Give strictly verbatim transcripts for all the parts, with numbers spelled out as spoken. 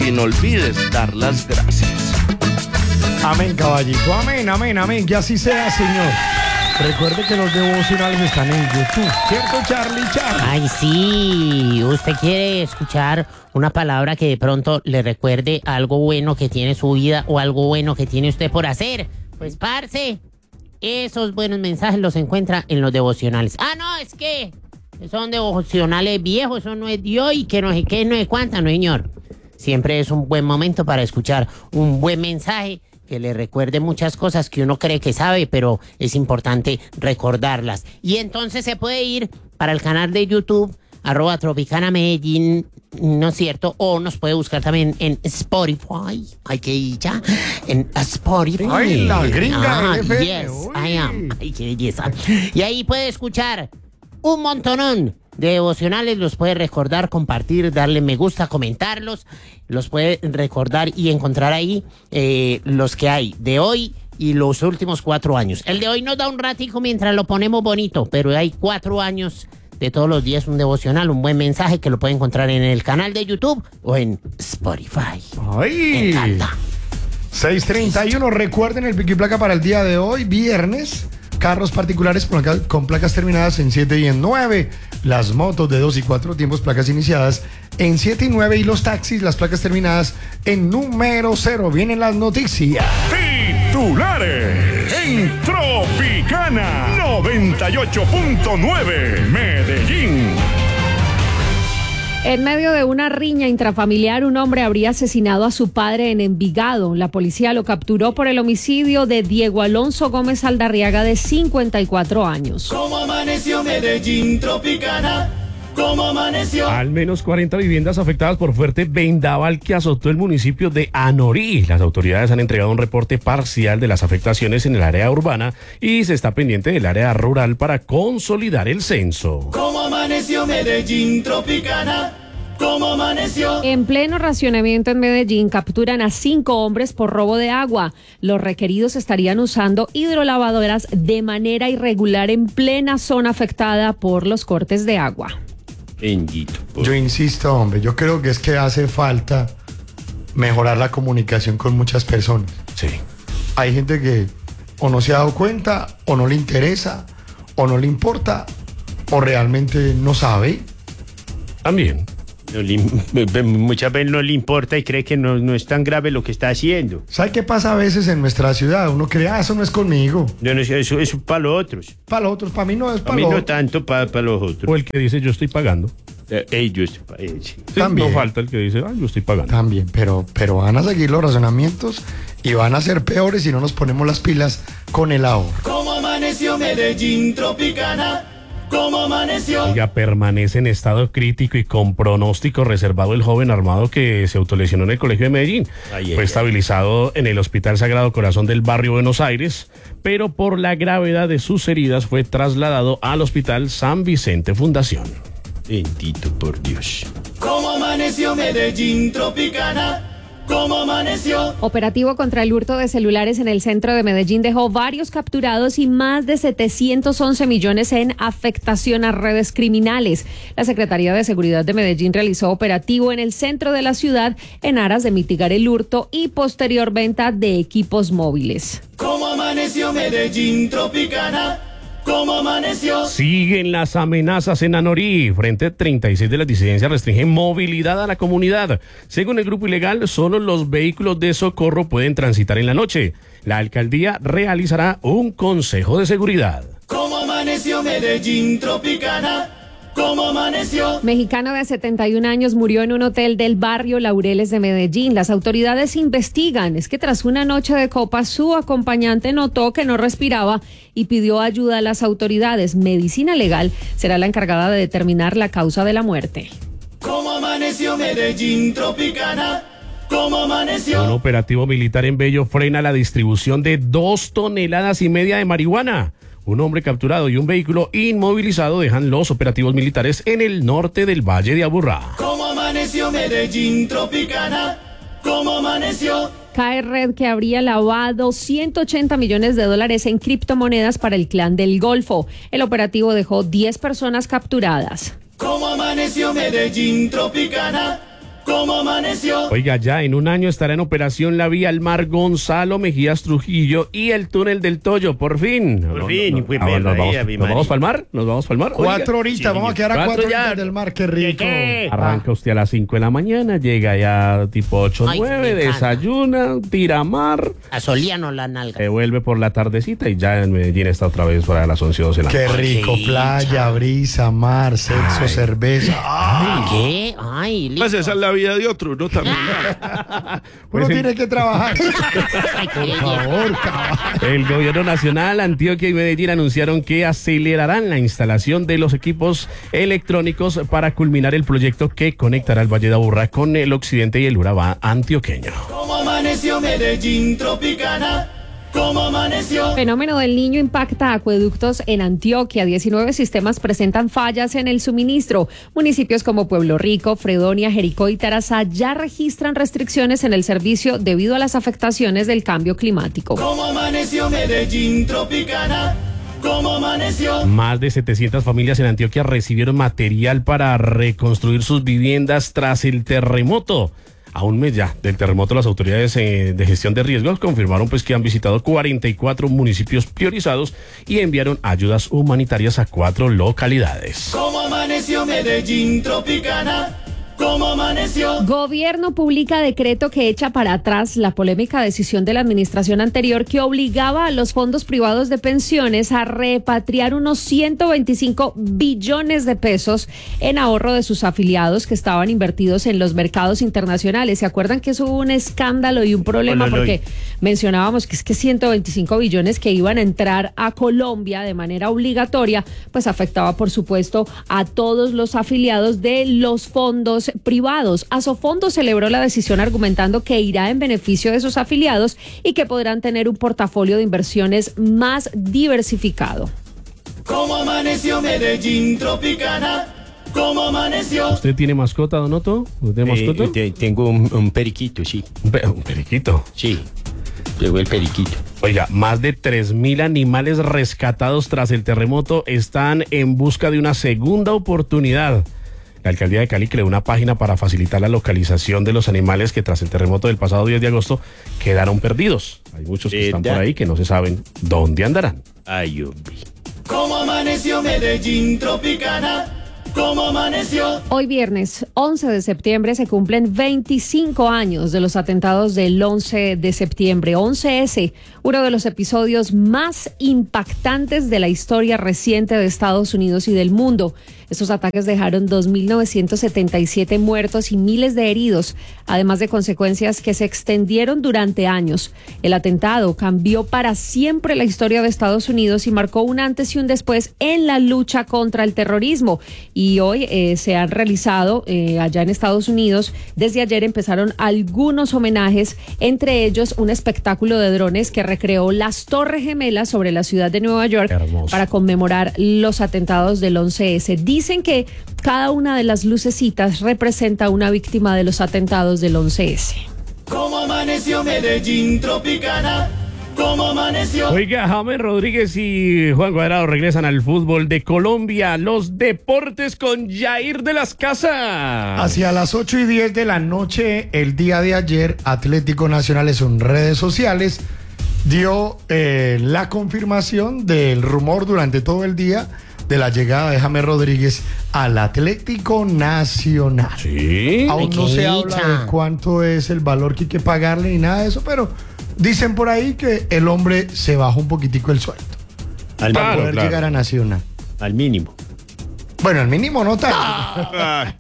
y no olvides dar las gracias. Amén, caballito. Amén, amén, amén. Que así sea, Señor. Recuerde que los devocionales están en YouTube, ¿cierto, Charlie Charlie? Ay, sí. ¿Usted quiere escuchar una palabra que de pronto le recuerde algo bueno que tiene su vida o algo bueno que tiene usted por hacer? Pues, parce, esos buenos mensajes los encuentra en los devocionales. Ah, no, es que son devocionales viejos, eso no es de hoy, que no sé qué, no es cuánta, no, señor. Siempre es un buen momento para escuchar un buen mensaje que le recuerde muchas cosas que uno cree que sabe, pero es importante recordarlas. Y entonces se puede ir para el canal de YouTube, arroba Tropicana Medellín, ¿no es cierto? O nos puede buscar también en Spotify. Ay, qué dicha. En Spotify. Ay, la gringa Ah, del F M. yes, Uy. I am. Ay, qué belleza. Y ahí puede escuchar un montonón de devocionales, los puede recordar, compartir, darle me gusta, comentarlos, los puede recordar y encontrar ahí eh, los que hay de hoy y los últimos cuatro años. El de hoy nos da un ratico mientras lo ponemos bonito, pero hay cuatro años de todos los días un devocional, un buen mensaje que lo puede encontrar en el canal de YouTube o en Spotify. Ay. Me encanta. seis treinta y uno, recuerden el pico y placa para el día de hoy, viernes. Carros particulares con placas terminadas en siete y en nueve. Las motos de dos y cuatro tiempos, placas iniciadas en siete y nueve. Y los taxis, las placas terminadas en número cero. Vienen las noticias. Titulares en Tropicana noventa y ocho punto nueve Medellín. En medio de una riña intrafamiliar, un hombre habría asesinado a su padre en Envigado. La policía lo capturó por el homicidio de Diego Alonso Gómez Aldarriaga, de cincuenta y cuatro años. ¿Cómo amaneció Medellín, Tropicana? ¿Cómo amaneció? Al menos cuarenta viviendas afectadas por fuerte vendaval que azotó el municipio de Anorí. Las autoridades han entregado un reporte parcial de las afectaciones en el área urbana y se está pendiente del área rural para consolidar el censo. ¿Cómo amaneció Medellín, Tropicana? ¿Cómo amaneció? En pleno racionamiento en Medellín, capturan a cinco hombres por robo de agua. Los requeridos estarían usando hidrolavadoras de manera irregular en plena zona afectada por los cortes de agua. Bendito. Yo insisto, hombre, yo creo que es que hace falta mejorar la comunicación con muchas personas. Sí. Hay gente que o no se ha dado cuenta, o no le interesa, o no le importa, o realmente no sabe. También. No le, muchas veces no le importa y cree que no, no es tan grave lo que está haciendo. ¿Sabe qué pasa a veces en nuestra ciudad? Uno cree, ah, eso no es conmigo. Yo no sé, eso es para los otros. Para los otros, para mí no es Para para mí los no otros. tanto, para, para los otros. O el que dice yo estoy pagando. Eh, ellos, eh, sí. Sí, También. no falta el que dice, ah, yo estoy pagando. También, pero, pero van a seguir los razonamientos y van a ser peores si no nos ponemos las pilas con el ahorro. ¿Cómo amaneció Medellín, Tropicana? ¿Cómo amaneció? Oiga, permanece en estado crítico y con pronóstico reservado el joven armado que se autolesionó en el colegio de Medellín. Ay, Fue ay, estabilizado en el Hospital Sagrado Corazón del barrio Buenos Aires, pero por la gravedad de sus heridas fue trasladado al Hospital San Vicente Fundación. Bendito por Dios. ¿Cómo amaneció Medellín, Tropicana? ¿Cómo amaneció? Operativo contra el hurto de celulares en el centro de Medellín dejó varios capturados y más de setecientos once millones en afectación a redes criminales. La Secretaría de Seguridad de Medellín realizó operativo en el centro de la ciudad en aras de mitigar el hurto y posterior venta de equipos móviles. ¿Cómo amaneció Medellín, Tropicana? ¿Cómo amaneció? Siguen las amenazas en Anorí. Frente treinta y seis de las disidencias restringen movilidad a la comunidad. Según el grupo ilegal, solo los vehículos de socorro pueden transitar en la noche. La alcaldía realizará un consejo de seguridad. ¿Cómo amaneció Medellín, Tropicana? ¿Cómo amaneció? Mexicano de setenta y un años murió en un hotel del barrio Laureles de Medellín. Las autoridades investigan. Es que tras una noche de copas, su acompañante notó que no respiraba y pidió ayuda a las autoridades. Medicina Legal será la encargada de determinar la causa de la muerte. ¿Cómo amaneció Medellín, Tropicana? ¿Cómo Un amaneció? operativo militar en Bello frena la distribución de dos toneladas y media de marihuana. Un hombre capturado y un vehículo inmovilizado dejan los operativos militares en el norte del Valle de Aburrá. ¿Cómo amaneció Medellín, Tropicana? ¿Cómo amaneció? Cae red que habría lavado ciento ochenta millones de dólares en criptomonedas para el Clan del Golfo. El operativo dejó diez personas capturadas. ¿Cómo amaneció Medellín, Tropicana? cómo amaneció. Oiga, ya en un año estará en operación la vía al mar Gonzalo Mejías Trujillo y el túnel del Toyo, por fin. Por No, fin, no, no. fue Ah, perro nos vamos, ahí, Ave ¿nos vamos María. para el mar? ¿Nos vamos para el mar? Oiga, Cuatro horitas, sí, vamos a quedar a cuatro cuatro ya. horitas del mar, qué rico. ¿Qué? arranca usted a las cinco de la mañana, llega ya tipo ocho o Ay, nueve, me encanta. desayuna, tira a mar, Asolíanos la nalga. se vuelve por la tardecita y ya en Medellín está otra vez para las once, doce de la Qué noche. rico, Sí, playa, chao. brisa, mar, sexo, Ay. cerveza. Ah, ¿Qué? Ay, listo. Pues esa es la vida de otro, ¿no? También. uno Pues el- tiene que trabajar. Ay, qué Por belleza. favor, caballo. El gobierno nacional, Antioquia y Medellín anunciaron que acelerarán la instalación de los equipos electrónicos para culminar el proyecto que conectará el Valle de Aburrá con el occidente y el Urabá antioqueño. Cómo amaneció Medellín Tropicana, cómo amaneció. Fenómeno del Niño impacta acueductos en Antioquia. diecinueve sistemas presentan fallas en el suministro. Municipios como Pueblo Rico, Fredonia, Jericó y Tarazá ya registran restricciones en el servicio debido a las afectaciones del cambio climático. Cómo amaneció Medellín Tropicana, cómo amaneció. Más de setecientas familias en Antioquia recibieron material para reconstruir sus viviendas tras el terremoto. A un mes ya del terremoto, las autoridades eh, de gestión de riesgos confirmaron pues que han visitado cuarenta y cuatro municipios priorizados y enviaron ayudas humanitarias a cuatro localidades. Cómo amaneció Medellín Tropicana, cómo amaneció. Gobierno publica decreto que echa para atrás la polémica decisión de la administración anterior que obligaba a los fondos privados de pensiones a repatriar unos ciento veinticinco billones de pesos en ahorro de sus afiliados que estaban invertidos en los mercados internacionales. ¿Se acuerdan que eso hubo un escándalo y un problema? Ololoy. Porque mencionábamos que es que ciento veinticinco billones que iban a entrar a Colombia de manera obligatoria, pues afectaba por supuesto a todos los afiliados de los fondos privados. Asofondo celebró la decisión argumentando que irá en beneficio de sus afiliados y que podrán tener un portafolio de inversiones más diversificado. Cómo amaneció Medellín Tropicana, cómo amaneció. ¿Usted tiene mascota, Don Otto? ¿Usted tiene Eh, mascota? te- tengo un, un periquito, sí. Un, pe- un periquito. Sí. Llegó el periquito. Oiga, más de tres mil animales rescatados tras el terremoto están en busca de una segunda oportunidad. La alcaldía de Cali creó una página para facilitar la localización de los animales que tras el terremoto del pasado diez de agosto quedaron perdidos. Hay muchos que están por ¿Verdad? ahí que no se saben dónde andarán. Ay, hombre. Cómo amaneció Medellín Tropicana, cómo amaneció. Hoy viernes once de septiembre se cumplen veinticinco años de los atentados del once de septiembre. once ese, uno de los episodios más impactantes de la historia reciente de Estados Unidos y del mundo. Estos ataques dejaron dos mil novecientos setenta y siete muertos y miles de heridos, además de consecuencias que se extendieron durante años. El atentado cambió para siempre la historia de Estados Unidos y marcó un antes y un después en la lucha contra el terrorismo. Y hoy eh, se han realizado eh, allá en Estados Unidos, desde ayer empezaron algunos homenajes, entre ellos un espectáculo de drones que recreó las Torres Gemelas sobre la ciudad de Nueva York Hermoso. para conmemorar los atentados del once ese. Dicen que cada una de las lucecitas representa una víctima de los atentados del once ese. Cómo amaneció Medellín Tropicana, cómo amaneció. Oiga, James Rodríguez y Juan Cuadrado regresan al fútbol de Colombia. Los deportes con Jair de las Casas. Hacia las ocho y diez de la noche, el día de ayer, Atlético Nacional en sus redes sociales dio eh, la confirmación del rumor durante todo el día de la llegada de James Rodríguez al Atlético Nacional. Sí. Aún no Ay, se qué habla dicha. de cuánto es el valor que hay que pagarle ni nada de eso, pero dicen por ahí que el hombre se bajó un poquitico el sueldo Al, para Claro, poder claro. llegar a Nacional. al mínimo. Bueno, el mínimo no tanto. Ay,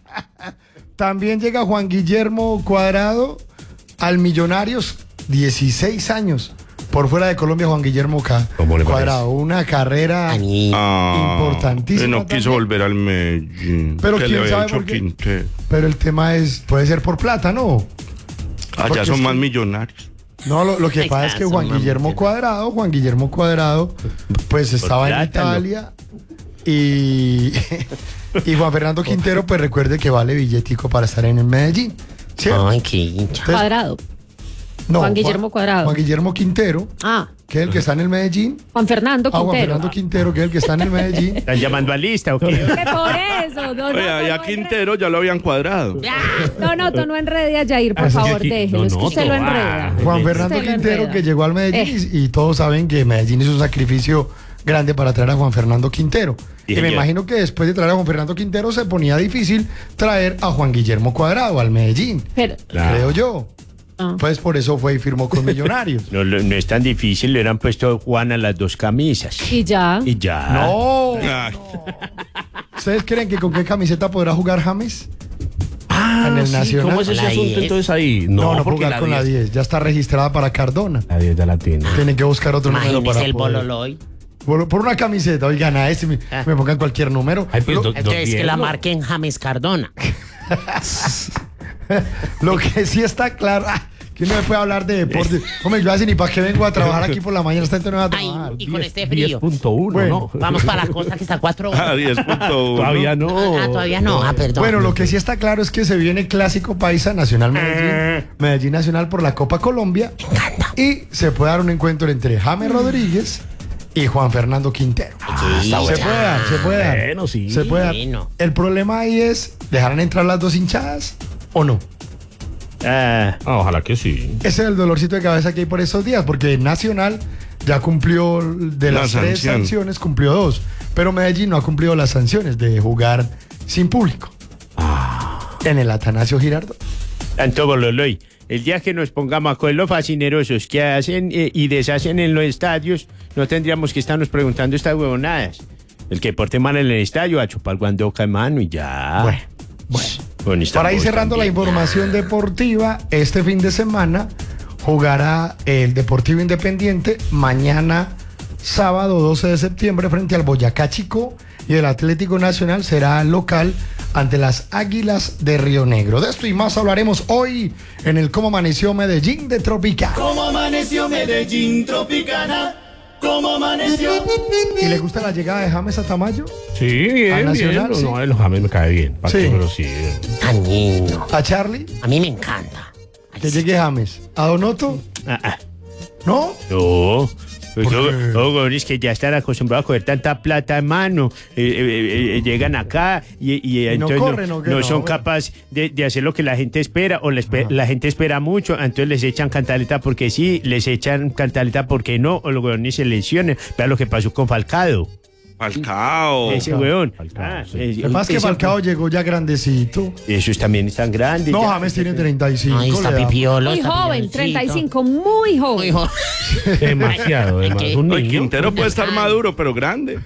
También llega Juan Guillermo Cuadrado al Millonarios, dieciséis años. Por fuera de Colombia, Juan Guillermo Ca- ¿Cómo le Cuadrado. Una carrera. Ani. ah, Importantísimo y no también. quiso volver al Medellín. Pero que quién le había sabe dicho por qué. Quintero. Pero el tema es, puede ser por plata, ¿no? Porque Allá son es más que- millonarios. No, lo, lo que Ay, pasa es que caso, Juan mamá. Guillermo Cuadrado, Juan Guillermo Cuadrado, pues estaba en plátano. Italia y, y Juan Fernando Quintero, pues recuerde que vale billetico para estar en el Medellín. ¿Cierto? Ay, qué hincha. Entonces, Cuadrado. No, Juan Guillermo Cuadrado. Juan Guillermo Quintero, Ah, que es el que está en el Medellín. Juan Fernando Ah, Juan Quintero. Fernando Quintero, que es el que está en el Medellín. ¿Están llamando a lista o qué? Que por eso, no, no, Oye, no, ya no, Quintero ya lo habían cuadrado. No, no, tú no enrede a Jair, por Ah, eso favor, sí, déjelo, es que no, usted no, lo ah. enreda. Juan Sí. Fernando Usted lo Quintero, enreda. que llegó al Medellín Eh. y, y todos saben que Medellín hizo un sacrificio grande para traer a Juan Fernando Quintero. Sí, y me señor. imagino que después de traer a Juan Fernando Quintero se ponía difícil traer a Juan Guillermo Cuadrado al Medellín. Pero, Claro. Creo yo. Ah. Pues por eso fue y firmó con Millonarios. No, lo- no es tan difícil, le hubieran puesto Juan a las dos camisas. y ya. Y ya. No. Ay, ¿Ustedes creen que con qué camiseta podrá jugar James? Ah, En el sí, Nacional. ¿cómo es ese La asunto diez. entonces ahí? No, no, porque jugar la con la diez- diez. Ya está registrada para Cardona. La diez ya la tiene. Tienen que buscar otro número Imagínese para el poder. bololoy. Por, por una camiseta, oigan, a este me, Ah. me pongan cualquier número. Ay, pues, Lo- do- Entonces que la diez, ¿no? marquen James Cardona. Lo que sí está claro, ah, que no me puede hablar de deporte. Hombre, yo así ni para qué vengo a trabajar aquí por la mañana, esta gente no va a Ay, trabajar. y con diez- este frío. diez punto uno, Bueno, ¿no? Vamos para la costa que está a cuatro horas. ah, diez punto uno. Todavía no. Ah, todavía no. Ah, perdón. Bueno, lo que sí está claro es que se viene clásico paisa Nacional Medellín, Medellín Nacional por la Copa Colombia y se puede dar un encuentro entre James Rodríguez y Juan Fernando Quintero. Sí, Se puede dar, se puede dar. Bueno, sí. Se puede dar. Bueno. El problema ahí es, ¿dejarán entrar las dos hinchadas o no? Ah, Ah, ojalá que sí. Ese es el dolorcito de cabeza que hay por estos días, porque Nacional ya cumplió de La las tres sanción. sanciones, cumplió dos, pero Medellín no ha cumplido las sanciones de jugar sin público. En el Atanasio Girardot. tanto bololoy. El día que nos pongamos a coger los fascinerosos que hacen eh, y deshacen en los estadios, no tendríamos que estarnos preguntando estas huevonadas. El que porte mal en el estadio, a chupar guandoca en mano y ya. Bueno, bueno. Bueno, y Para ir estamos cerrando la también. información deportiva, este fin de semana jugará el Deportivo Independiente mañana sábado doce de septiembre frente al Boyacá Chico y el Atlético Nacional será local ante las Águilas de Río Negro. De esto y más hablaremos hoy en el Cómo Amaneció Medellín de Tropical. Como amaneció Medellín Tropicana, como amaneció. ¿Y le gusta la llegada de James a Tamayo? Sí, bien, ¿A bien. Nacional, No, sí? no, a los James me cae bien. ¿Para Sí. qué? Pero sí. bien. Tan lindo. ¿A Charlie? A mí me encanta. Ay, Que sí. llegue James. ¿A Donoto? Ah, ah. ¿No? No. Pues ¿Por no, qué? no, güey, es que ya están acostumbrados a coger tanta plata en mano. Eh, eh, eh, eh, llegan acá y, y, ¿Y no entonces corren o qué? No, son bueno. capaces de, de hacer lo que la gente espera o la, espe- la gente espera mucho. Entonces les echan cantaleta porque sí, les echan cantaleta porque no, o los güeyes se lesionen. Vea lo que pasó con Falcado. Falcao. Ese weón. Falcao, Ah, sí. eh, Lo que pasa es que ese- Falcao llegó ya grandecito. Esos también están grandes. No, ya. James tiene treinta y cinco. Ay, está le da- pipiolo. Muy está joven, pipiolcito. treinta y cinco, muy joven. Muy joven. Demasiado, Ay, además. qué- Un Oye, niño. Quintero puede estar maduro, pero grande.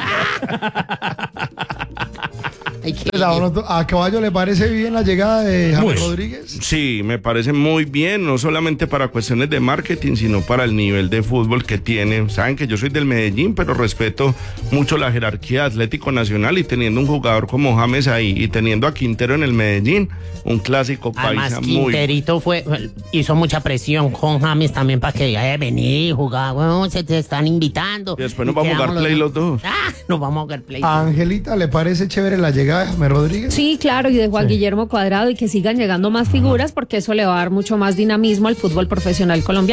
Ay, qué- Pues, ¿A, Donoto- a Caballo le parece bien la llegada de James Muy. Rodríguez? Sí, me parece muy bien, no solamente para cuestiones de marketing, sino para el nivel de fútbol que tiene. Saben que yo soy del Medellín, pero respeto mucho la jerarquía de Atlético Nacional y teniendo un jugador como James ahí y teniendo a Quintero en el Medellín, un clásico Además, paisa muy... Quinterito fue, hizo mucha presión con James también para que eh, vení, jugar, bueno, se te están invitando. Y después nos vamos a quedamos jugar play los dos. Ah, nos vamos a jugar play. ¿A Angelita le parece chévere la llegada de James Rodríguez? Sí, claro, y de Juan Guillermo Cuadrado y que sigan llegando más figuras porque eso le va a dar mucho más dinamismo al fútbol profesional colombiano.